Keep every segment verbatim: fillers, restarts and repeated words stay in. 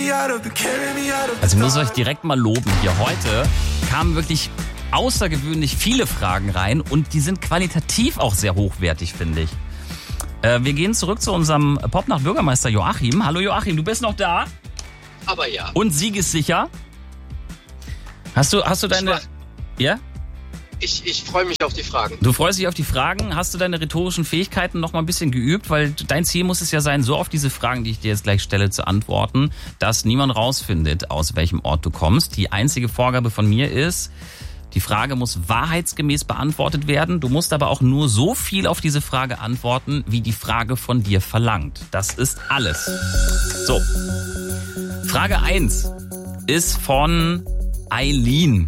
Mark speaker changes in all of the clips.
Speaker 1: Also ich muss euch direkt mal loben hier. Heute kamen wirklich außergewöhnlich viele Fragen rein und die sind qualitativ auch sehr hochwertig, finde ich. Äh, wir gehen zurück zu unserem Popnacht-Bürgermeister Joachim. Hallo Joachim, du bist noch da?
Speaker 2: Aber ja.
Speaker 1: Und siegessicher? Hast du, hast du deine... Ja?
Speaker 2: Ich, ich freue mich auf die Fragen.
Speaker 1: Du freust dich auf die Fragen. Hast du deine rhetorischen Fähigkeiten noch mal ein bisschen geübt? Weil dein Ziel muss es ja sein, so auf diese Fragen, die ich dir jetzt gleich stelle, zu antworten, dass niemand rausfindet, aus welchem Ort du kommst. Die einzige Vorgabe von mir ist, die Frage muss wahrheitsgemäß beantwortet werden. Du musst aber auch nur so viel auf diese Frage antworten, wie die Frage von dir verlangt. Das ist alles. So. Frage eins ist von Eileen.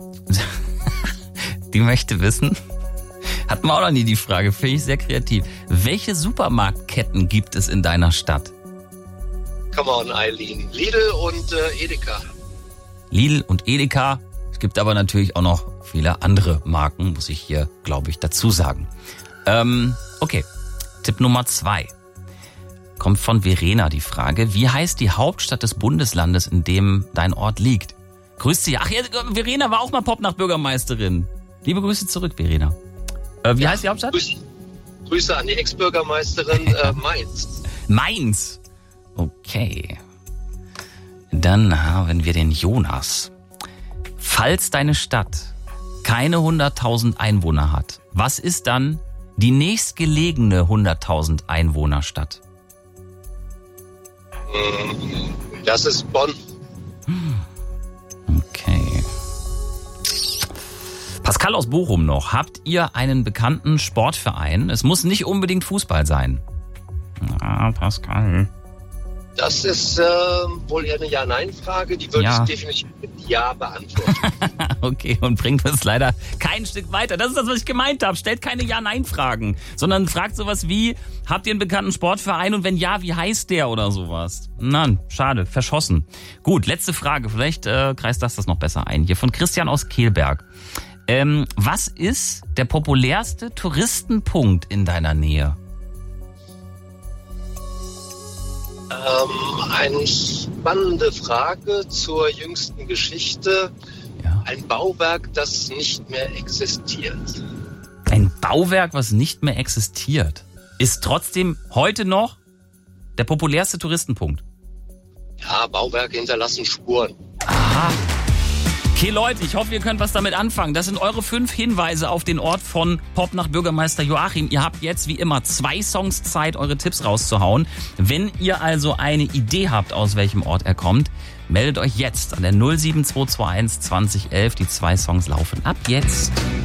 Speaker 1: Die möchte wissen, hatten wir auch noch nie die Frage, finde ich sehr kreativ. Welche Supermarktketten gibt es in deiner Stadt?
Speaker 2: Come on, Eileen. Lidl und äh, Edeka.
Speaker 1: Lidl und Edeka. Es gibt aber natürlich auch noch viele andere Marken, muss ich hier, glaube ich, dazu sagen. Ähm, okay, Tipp Nummer zwei. Kommt von Verena die Frage, wie heißt die Hauptstadt des Bundeslandes, in dem dein Ort liegt? Grüß dich. Ach ja, Verena war auch mal Popnacht-Bürgermeisterin. Liebe Grüße zurück, Verena. Äh, wie ja, heißt die Hauptstadt?
Speaker 2: Grüße, Grüße an die Ex-Bürgermeisterin äh, Mainz.
Speaker 1: Mainz. Okay. Dann haben wir den Jonas. Falls deine Stadt keine hunderttausend Einwohner hat, was ist dann die nächstgelegene hunderttausend Einwohnerstadt?
Speaker 2: Das ist Bonn.
Speaker 1: Okay. Pascal aus Bochum noch. Habt ihr einen bekannten Sportverein? Es muss nicht unbedingt Fußball sein. Ah, Pascal.
Speaker 2: Das ist äh, wohl eher eine Ja-Nein-Frage. Die würde
Speaker 1: Ja.
Speaker 2: ich definitiv mit Ja beantworten.
Speaker 1: Okay, und bringt uns leider kein Stück weiter. Das ist das, was ich gemeint habe. Stellt keine Ja-Nein-Fragen, sondern fragt sowas wie, habt ihr einen bekannten Sportverein und wenn ja, wie heißt der oder sowas? Nein, schade, verschossen. Gut, letzte Frage. Vielleicht äh, kreist das das noch besser ein. Hier von Christian aus Kehlberg. Ähm, was ist der populärste Touristenpunkt in deiner Nähe?
Speaker 2: Ähm, eine spannende Frage zur jüngsten Geschichte.
Speaker 1: Ja.
Speaker 2: Ein Bauwerk, das nicht mehr existiert.
Speaker 1: Ein Bauwerk, was nicht mehr existiert, ist trotzdem heute noch der populärste Touristenpunkt.
Speaker 2: Ja, Bauwerke hinterlassen Spuren.
Speaker 1: Aha. Okay, Leute, ich hoffe, ihr könnt was damit anfangen. Das sind eure fünf Hinweise auf den Ort von Popnacht-Bürgermeister Joachim. Ihr habt jetzt wie immer zwei Songs Zeit, eure Tipps rauszuhauen. Wenn ihr also eine Idee habt, aus welchem Ort er kommt, meldet euch jetzt an der null sieben zwei zwei eins zwanzig elf. Die zwei Songs laufen ab jetzt.